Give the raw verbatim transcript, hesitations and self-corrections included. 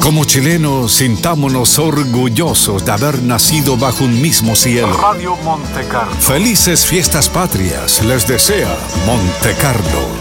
Como chilenos, sintámonos orgullosos de haber nacido bajo un mismo cielo. Radio Monte Carlo. Felices fiestas patrias les desea Monte Carlo.